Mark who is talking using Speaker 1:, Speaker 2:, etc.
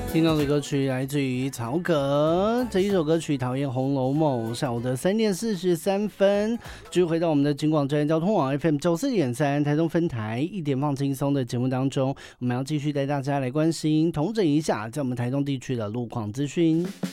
Speaker 1: 听到的歌曲来自于曹格，这一首歌曲《讨厌红楼梦》。下午的3点43分，继续回到我们的警广专业交通网 FM 94.3台中分台1点放轻松的节目当中，我们要继续带大家来关心统整一下在我们台中地区的路况资讯。